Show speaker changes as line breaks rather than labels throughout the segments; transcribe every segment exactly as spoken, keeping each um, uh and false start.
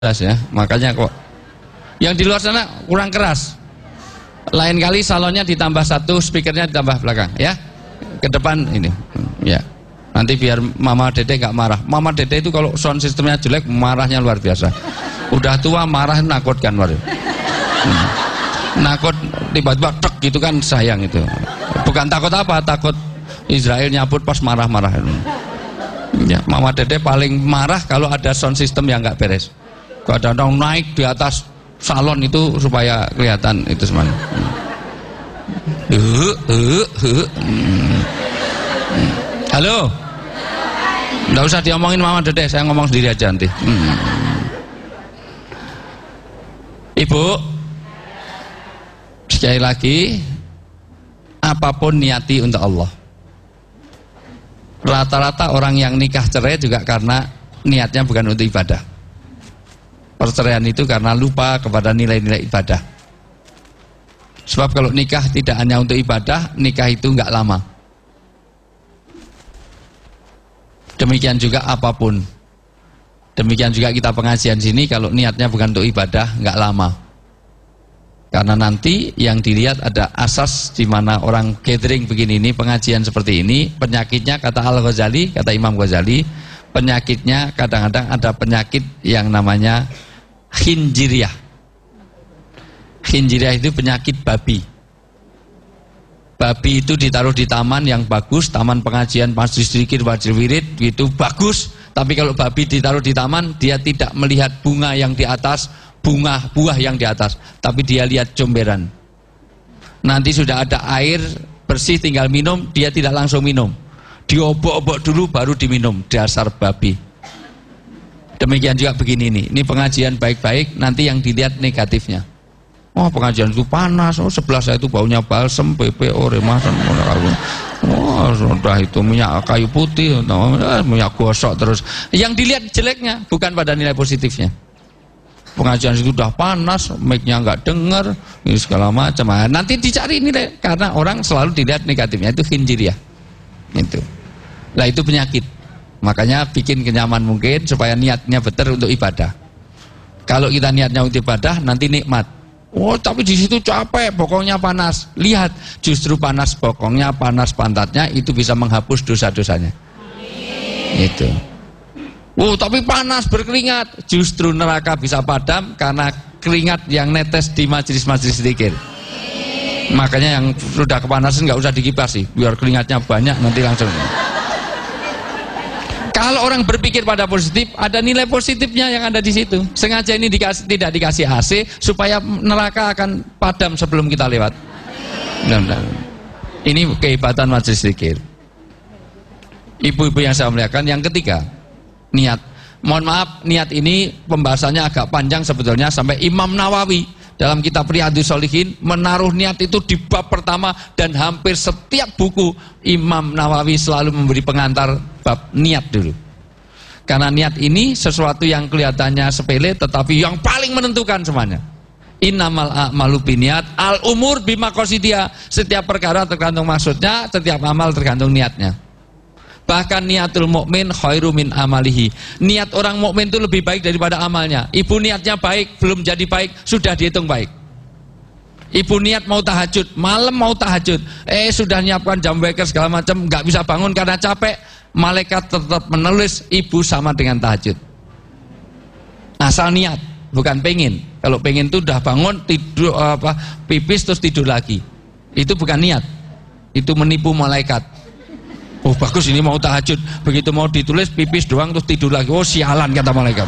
keras ya, makanya kok yang di luar sana kurang keras. Lain kali salonnya ditambah satu, speakernya ditambah belakang ya, ke depan ini ya, nanti biar mama dede gak marah. Mama dede itu kalau sound sistemnya jelek marahnya luar biasa, udah tua marah nakutkan baru hmm. nakut tiba-tiba tek gitu kan, sayang itu. Bukan takut apa, takut Israel nyabut pas marah-marah ya. Mama dede paling marah kalau ada sound system yang gak beres. Kadang-kadang naik di atas salon itu supaya kelihatan itu semuanya. Uh, uh, uh. Hmm. Halo, nggak usah diomongin mama dede, saya ngomong sendiri aja nanti. Hmm. Ibu, sekali lagi, apapun niati untuk Allah. Rata-rata orang yang nikah cerai juga karena niatnya bukan untuk ibadah. Perceraian itu karena lupa kepada nilai-nilai ibadah. Sebab kalau nikah tidak hanya untuk ibadah, nikah itu enggak lama. Demikian juga apapun. Demikian juga kita pengajian sini, kalau niatnya bukan untuk ibadah, enggak lama. Karena nanti yang dilihat ada asas di mana orang gathering begini ini, pengajian seperti ini, penyakitnya kata Al-Ghazali, kata Imam Ghazali, penyakitnya kadang-kadang ada penyakit yang namanya khinjiriah. Khinjiriah itu penyakit babi. Babi itu ditaruh di taman yang bagus, taman pengajian, majlis zikir, majlis wirid, itu bagus. Tapi kalau babi ditaruh di taman, dia tidak melihat bunga yang di atas, bunga buah yang di atas, tapi dia lihat comberan. Nanti sudah ada air bersih tinggal minum, dia tidak langsung minum. Diobok-obok dulu baru diminum, dasar babi. Demikian juga begini nih, ini pengajian baik-baik, nanti yang dilihat negatifnya. Oh, pengajian itu panas, oh sebelah saya itu baunya balsem, P P O, remasan, oh sudah itu minyak kayu putih, minyak gosok terus. Yang dilihat jeleknya, bukan pada nilai positifnya. Pengajian itu sudah panas, mic-nya nggak dengar, ini segala macam. Nah, nanti dicari nilai, karena orang selalu dilihat negatifnya, itu khinjiriah. Itu. Lah itu penyakit. Makanya bikin kenyaman mungkin supaya niatnya betul untuk ibadah. Kalau kita niatnya untuk ibadah, nanti nikmat. Oh, tapi di situ capek, bokongnya panas. Lihat, justru panas bokongnya, panas pantatnya itu bisa menghapus dosa-dosanya. Itu. Oh, tapi panas berkeringat, justru neraka bisa padam karena keringat yang netes di majelis-majelis zikir. Makanya yang sudah kepanasan nggak usah dikipasi, biar keringatnya banyak nanti langsung. Kalau orang berpikir pada positif, ada nilai positifnya yang ada di situ. Sengaja ini dikasih, tidak dikasih A C supaya neraka akan padam sebelum kita lewat. Benar-benar. Ini kehebatan majelis zikir. Ibu-ibu yang saya muliakan, yang ketiga, niat. Mohon maaf, niat ini pembahasannya agak panjang sebetulnya, sampai Imam Nawawi dalam kitab Riyadhus Shalihin menaruh niat itu di bab pertama, dan hampir setiap buku Imam Nawawi selalu memberi pengantar bab niat dulu. Karena niat ini sesuatu yang kelihatannya sepele tetapi yang paling menentukan semuanya. Innamal a'malu binniyat, al umur bimaqasidiha. Setiap perkara tergantung maksudnya, setiap amal tergantung niatnya. Bahkan niatul mukmin khairu min amalihi. Niat orang mukmin itu lebih baik daripada amalnya. Ibu niatnya baik, belum jadi baik, sudah dihitung baik. Ibu niat mau tahajud, malam mau tahajud, eh sudah nyiapkan jam waker segala macam, nggak bisa bangun karena capek, malaikat tetap menulis ibu sama dengan tahajud. Asal niat, bukan pengen. Kalau pengen itu udah bangun, tidur apa, pipis terus tidur lagi. Itu bukan niat. Itu menipu malaikat. Oh bagus, ini mau tahajud, begitu mau ditulis pipis doang terus tidur lagi. Oh sialan, kata malaikat.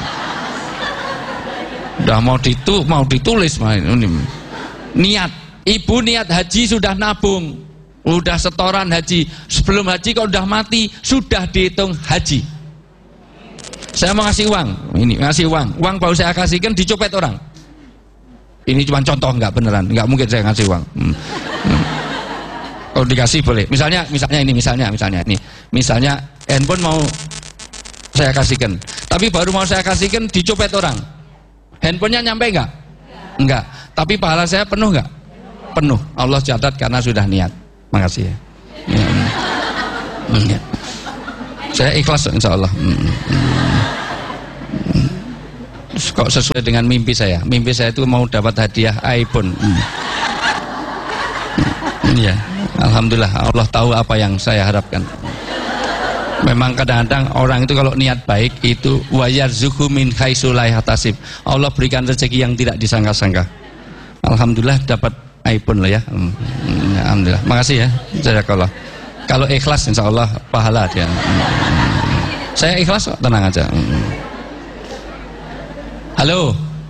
Udah mau ditu mau ditulis ini. Niat. Ibu niat haji sudah nabung, udah setoran haji. Sebelum haji kalau udah mati sudah dihitung haji. Saya mau ngasih uang, ini ngasih uang, uang baru saya kasihkan dicopet orang. Ini cuma contoh, nggak beneran, nggak mungkin saya ngasih uang. Hmm. Hmm. Kalau dikasih boleh. Misalnya, misalnya ini, misalnya, misalnya ini, misalnya handphone mau saya kasihkan, tapi baru mau saya kasihkan dicopet orang. Handphonenya nyampe nggak? Enggak. Tapi pahala saya penuh nggak? Penuh. Allah catat karena sudah niat. Makasih ya. Ya. Ya. Saya ikhlas insya Allah. Kok sesuai dengan mimpi saya? Mimpi saya itu mau dapat hadiah iPhone. Iya, hmm. Alhamdulillah Allah tahu apa yang saya harapkan. Memang kadang-kadang orang itu kalau niat baik itu wayarzuqhu min haitsu la yahtasib. Allah berikan rezeki yang tidak disangka-sangka. Alhamdulillah dapat iPhone lah ya. Hmm. Alhamdulillah. Makasih ya. Jazakallah. Kalau ikhlas insya Allah pahala dia. Hmm. Saya ikhlas kok, tenang aja. Hmm. Halo.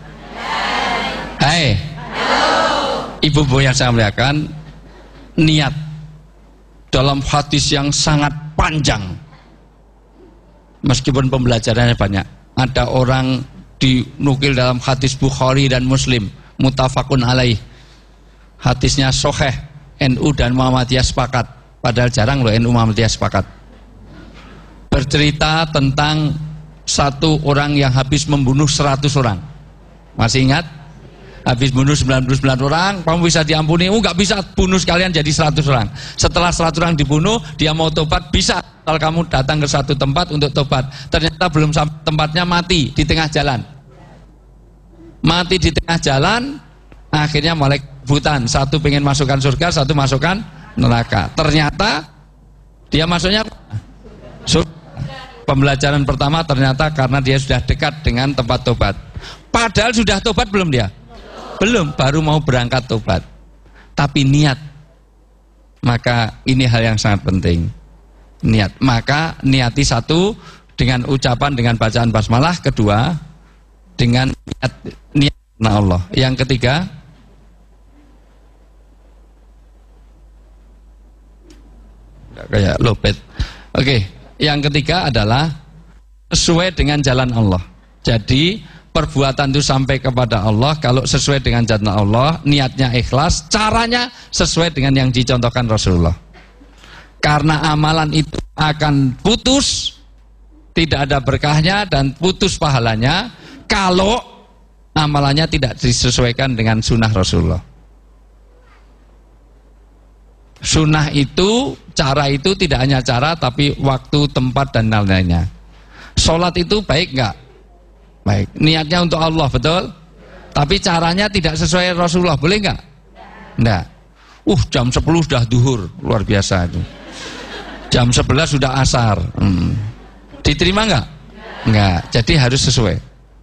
Hai. Ibu-ibu yang saya muliakan, niat dalam hadis yang sangat panjang. Meskipun pembelajarannya banyak, ada orang dinukil dalam hadis Bukhari dan Muslim, muttafaqun alaih. Hadisnya sahih, N U dan Muhammadiyah sepakat. Padahal jarang loh N U Muhammadiyah sepakat. Bercerita tentang satu orang yang habis membunuh seratus orang. Masih ingat? Habis bunuh sembilan puluh sembilan orang, kamu bisa diampuni? Oh, nggak bisa, bunuh sekalian jadi seratus orang. Setelah seratus orang dibunuh, dia mau tobat, bisa. Kalau kamu datang ke satu tempat untuk tobat, ternyata belum sampai tempatnya, mati di tengah jalan. Mati di tengah jalan, akhirnya malaikat rebutan. Satu pengen masukkan surga, satu masukkan neraka. Ternyata dia masuknya surga. Pembelajaran pertama ternyata karena dia sudah dekat dengan tempat tobat. Padahal sudah tobat belum dia? Belum, baru mau berangkat tobat. Tapi niat. Maka ini hal yang sangat penting. Niat. Maka niati satu dengan ucapan, dengan bacaan basmalah. Kedua dengan niat, niat karena Allah. Yang ketiga, kayak lopet. Oke, yang ketiga adalah sesuai dengan jalan Allah. Jadi perbuatan itu sampai kepada Allah kalau sesuai dengan jalan Allah, niatnya ikhlas, caranya sesuai dengan yang dicontohkan Rasulullah. Karena amalan itu akan putus, tidak ada berkahnya dan putus pahalanya kalau amalannya tidak disesuaikan dengan sunnah Rasulullah. Sunnah itu, cara itu tidak hanya cara tapi waktu, tempat dan lain-lainnya. Sholat itu baik enggak? Baik, niatnya untuk Allah, betul? Tapi caranya tidak sesuai Rasulullah, boleh enggak? Enggak. Uh, jam sepuluh sudah duhur, luar biasa itu. Jam sebelas sudah asar. Hmm. Diterima enggak? Enggak, jadi harus sesuai.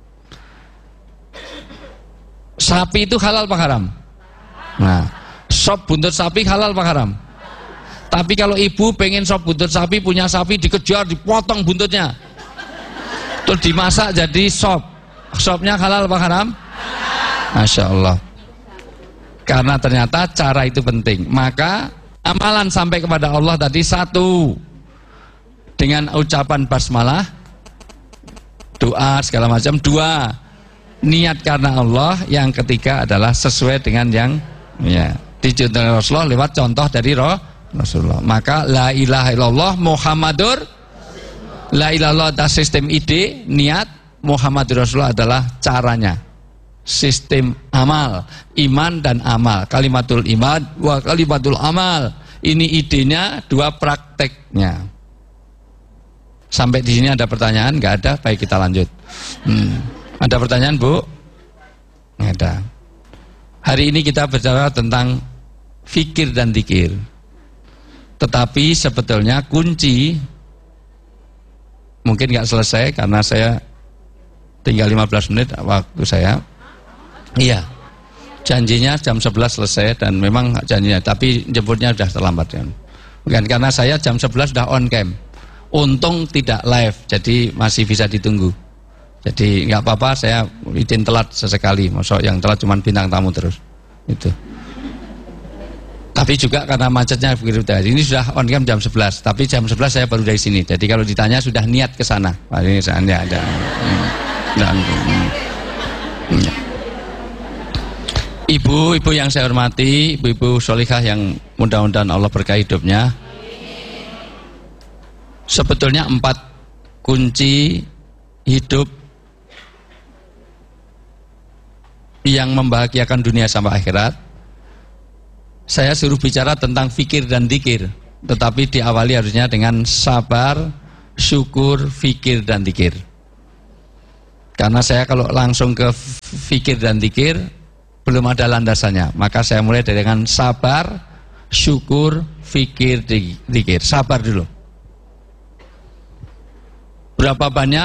Sapi itu halal apa haram? Nah, sop buntut sapi halal apa haram? Tapi kalau ibu pengen sop buntut sapi, punya sapi, dikejar, dipotong buntutnya, terus dimasak jadi sop, sopnya halal apa haram? Masya Allah. Karena ternyata cara itu penting. Maka amalan sampai kepada Allah tadi satu dengan ucapan basmalah, doa segala macam. Dua, niat karena Allah. Yang ketiga adalah sesuai dengan yang ya dicontohkan Rasulullah lewat contoh dari Rasulullah. Maka la ilaha illallah Muhammadur, la ilaha illallah adalah sistem ide, niat, Muhammadur Rasulullah adalah caranya, sistem amal, iman dan amal, kalimatul iman wa kalimatul amal. Ini idenya, dua prakteknya. Sampai di sini ada pertanyaan? Nggak ada? Baik, kita lanjut. Hmm. Ada pertanyaan, Bu? Nggak ada. Hari ini kita bicara tentang fikir dan dzikir. Tetapi sebetulnya kunci, mungkin nggak selesai karena saya tinggal lima belas menit waktu saya. Iya, janjinya jam sebelas selesai dan memang janjinya, tapi jemputnya sudah terlambat kan. Bukan, karena saya jam sebelas sudah on cam. Untung tidak live, jadi masih bisa ditunggu. Jadi nggak apa-apa, saya izin telat sesekali. Maksud yang telat cuma bintang tamu terus. Itu. Tapi juga karena macetnya begitu tadi. Ini sudah on cam jam sebelas, tapi jam sebelas saya baru dari sini. Jadi kalau ditanya sudah niat ke sana. Wah, ini saya ada. Hmm. Dan, hmm. Hmm. Ibu-ibu yang saya hormati, ibu-ibu sholihah yang mudah-mudahan Allah berkahi hidupnya. Sebetulnya empat kunci hidup yang membahagiakan dunia sampai akhirat. Saya suruh bicara tentang fikir dan dzikir, tetapi diawali harusnya dengan sabar, syukur, fikir dan dzikir. Karena saya kalau langsung ke fikir dan zikir belum ada landasannya, maka saya mulai dengan sabar, syukur, fikir, zikir. Sabar dulu. Berapa banyak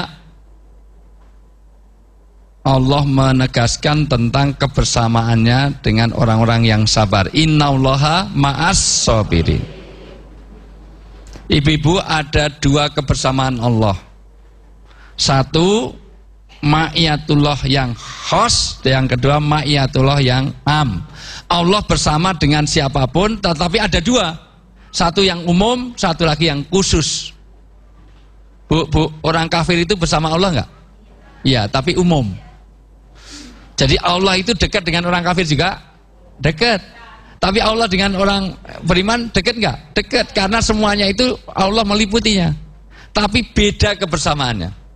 Allah menegaskan tentang kebersamaannya dengan orang-orang yang sabar. Innallaha ma'as sabirin. Ibu-ibu, ada dua kebersamaan Allah. Satu, ma'iyatullah yang khas, yang kedua ma'iyatullah yang am. Allah bersama dengan siapapun, tetapi ada dua. Satu yang umum, satu lagi yang khusus. Bu, bu, orang kafir itu bersama Allah enggak? Ya, tapi umum. Jadi Allah itu dekat dengan orang kafir juga? Dekat. Tapi Allah dengan orang beriman dekat enggak? Dekat, karena semuanya itu Allah meliputinya. Tapi beda kebersamaannya.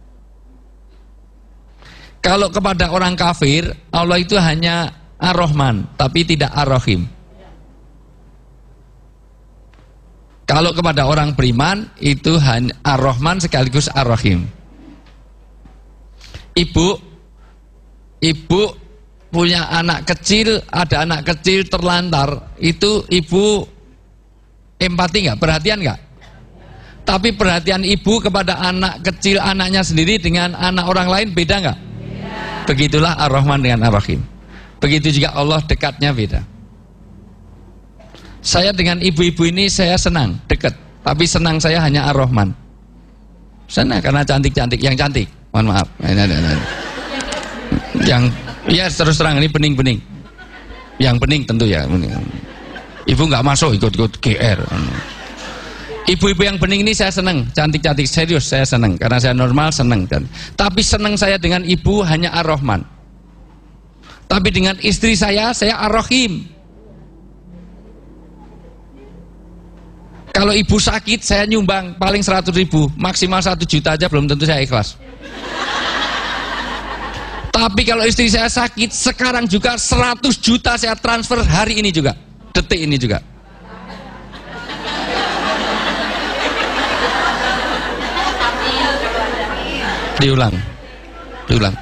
Kalau kepada orang kafir, Allah itu hanya Ar-Rahman, tapi tidak Ar-Rahim. Kalau kepada orang beriman, itu hanya Ar-Rahman sekaligus Ar-Rahim. Ibu, ibu punya anak kecil, ada anak kecil terlantar, itu ibu empati nggak, perhatian nggak? Tapi perhatian ibu kepada anak kecil anaknya sendiri dengan anak orang lain beda nggak? Begitulah Ar-Rahman dengan Ar-Rahim. Begitu juga Allah, dekatnya beda. Saya dengan ibu-ibu ini saya senang, dekat. Tapi senang saya hanya Ar-Rahman. Senang karena cantik-cantik, yang cantik. Mohon maaf. Yang, ya terus terang ini bening-bening. Yang bening tentu ya. Ibu nggak masuk ikut-ikut G R. Ibu-ibu yang bening ini saya senang, cantik-cantik, serius saya senang, karena saya normal senang. Dan tapi senang saya dengan ibu hanya Ar-Rahman. Tapi dengan istri saya, saya Ar-Rahim. Kalau ibu sakit, saya nyumbang paling seratus ribu, maksimal satu juta aja belum tentu saya ikhlas. Tapi kalau istri saya sakit, sekarang juga seratus juta saya transfer hari ini juga, detik ini juga. Diulang, diulang.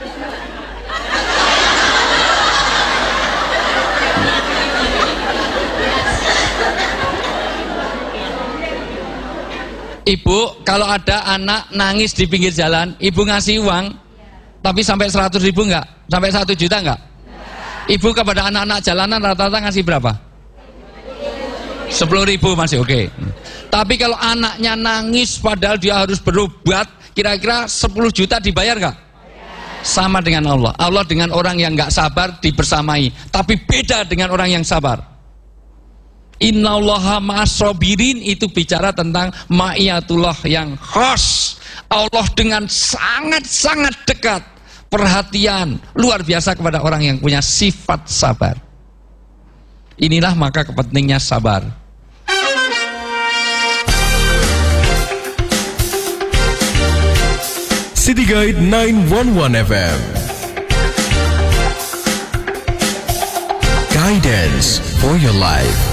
Ibu, kalau ada anak nangis di pinggir jalan, ibu ngasih uang, tapi sampai seratus ribu enggak? Sampai satu juta enggak? Ibu kepada anak-anak jalanan rata-rata ngasih berapa? Sepuluh ribu masih oke. Okay. Tapi kalau anaknya nangis padahal dia harus berobat, kira-kira sepuluh juta dibayar nggak? Sama dengan Allah. Allah dengan orang yang nggak sabar dibersamai, tapi beda dengan orang yang sabar. Innallaha ma'as sabirin itu bicara tentang ma'iyatullah yang khas. Allah dengan sangat-sangat dekat, perhatian luar biasa kepada orang yang punya sifat sabar. Inilah maka kepentingnya sabar.
City Guide nine one one F M. Guidance for your life.